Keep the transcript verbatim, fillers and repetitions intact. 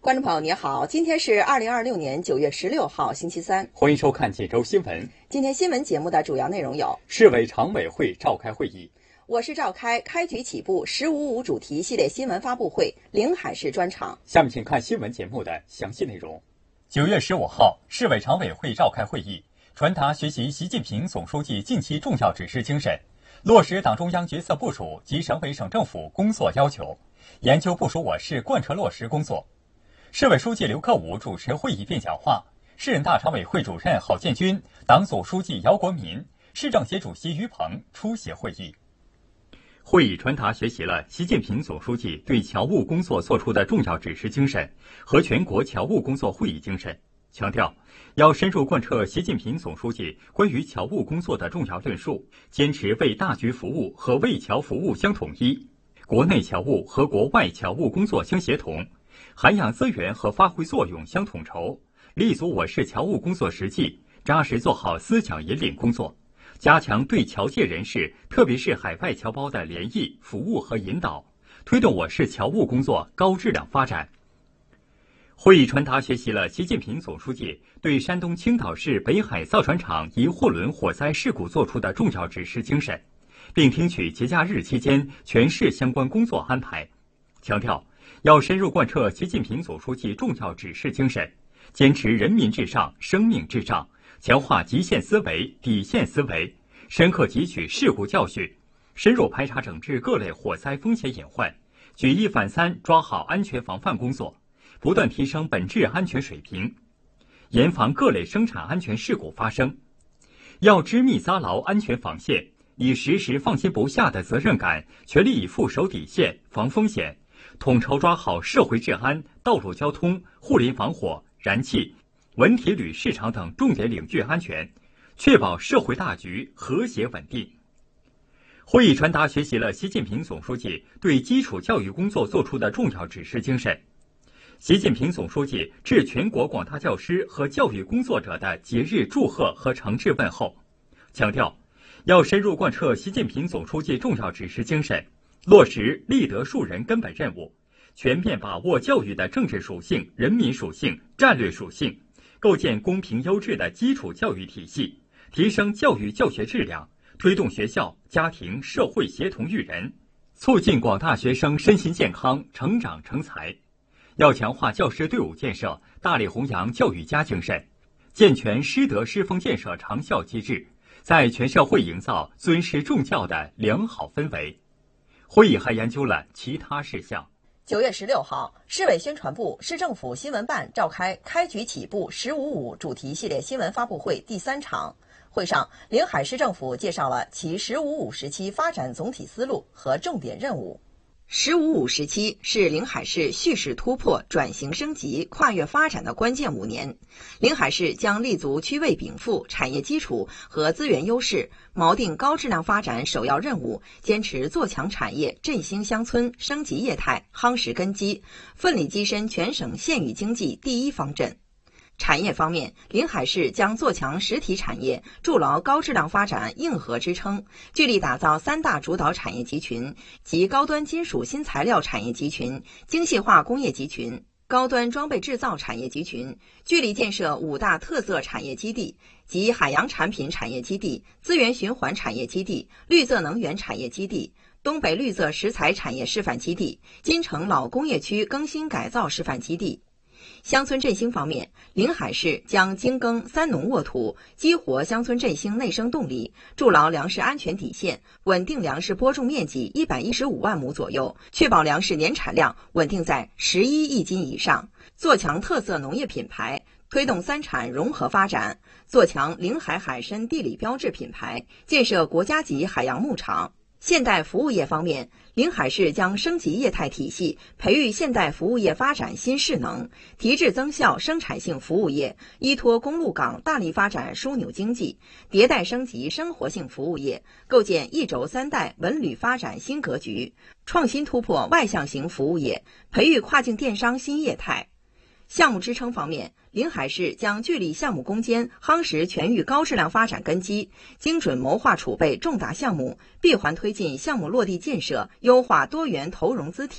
观众朋友你好，今天是二零二六年九月十六号星期三， 欢迎收看这周新闻。 今天新闻节目的主要内容有： 市委常委会召开会议， 我市召开开局起步十五五主题系列新闻发布会临海市专场。 下面请看新闻节目的详细内容。九月十五号，市委常委会召开会议，传达学习习近平总书记近期重要指示精神，落实党中央决策部署及省委省政府工作要求，研究部署我市贯彻落实工作。市委书记刘克武主持会议并讲话，市人大常委会主任郝建军、党组书记姚国民、市政协主席于鹏出席会议。会议传达学习了习近平总书记对侨务工作作出的重要指示精神和全国侨务工作会议精神，强调要深入贯彻习近平总书记关于侨务工作的重要论述，坚持为大局服务和为侨服务相统一，国内侨务和国外侨务工作相协同，涵养资源和发挥作用相统筹，立足我市侨务工作实际，扎实做好思想引领工作，加强对侨界人士，特别是海外侨胞的联谊、服务和引导，推动我市侨务工作高质量发展。会议传达学习了习近平总书记对山东青岛市北海造船厂一货轮火灾事故作出的重要指示精神，并听取节假日期间全市相关工作安排，强调要深入贯彻习近平总书记重要指示精神，坚持人民至上、生命至上，强化极限思维、底线思维，深刻汲取事故教训，深入排查整治各类火灾风险隐患，举一反三抓好安全防范工作，不断提升本质安全水平，严防各类生产安全事故发生。要织密扎牢安全防线，以时时放心不下的责任感，全力以赴守底线、防风险，统筹抓好社会治安、道路交通、互联防火、燃气、文体旅市场等重点领域安全，确保社会大局和谐稳定。会议传达学习了习近平总书记对基础教育工作作出的重要指示精神。习近平总书记致全国广大教师和教育工作者的节日祝贺和诚挚问候，强调要深入贯彻习近平总书记重要指示精神，落实立德树人根本任务，全面把握教育的政治属性、人民属性、战略属性，构建公平优质的基础教育体系，提升教育教学质量，推动学校、家庭、社会协同育人，促进广大学生身心健康、成长成才。要强化教师队伍建设，大力弘扬教育家精神，健全师德师风建设长效机制，在全社会营造尊师重教的良好氛围。会议还研究了其他事项。 九月十六号，市委宣传部、市政府新闻办召开开局起步十五五主题系列新闻发布会第三场。会上，临海市政府介绍了其十五五时期发展总体思路和重点任务。十五五时期是临海市蓄势突破、转型升级、跨越发展的关键五年。临海市将立足区位禀赋、产业基础和资源优势，锚定高质量发展首要任务，坚持做强产业、振兴乡村、升级业态、夯实根基，奋力跻身全省县域经济第一方阵。产业方面，临海市将做强实体产业，筑牢高质量发展硬核支撑，聚力打造三大主导产业集群及高端金属新材料产业集群、精细化工业集群、高端装备制造产业集群，聚力建设五大特色产业基地及海洋产品产业基地、资源循环产业基地、绿色能源产业基地、东北绿色食材产业示范基地、金城老工业区更新改造示范基地。乡村振兴方面，临海市将精耕三农沃土，激活乡村振兴内生动力，筑牢粮食安全底线，稳定粮食播种面积一百一十五万亩左右，确保粮食年产量稳定在十一亿斤以上，做强特色农业品牌，推动三产融合发展，做强临海海参地理标志品牌，建设国家级海洋牧场。现代服务业方面，临海市将升级业态体系，培育现代服务业发展新势能，提质增效生产性服务业，依托公路港大力发展枢纽经济，迭代升级生活性服务业，构建一轴三带文旅发展新格局，创新突破外向型服务业，培育跨境电商新业态。项目支撑方面，临海市将聚力项目攻坚，夯实全域高质量发展根基，精准谋划储备重大项目，闭环推进项目落地建设，优化多元投融资体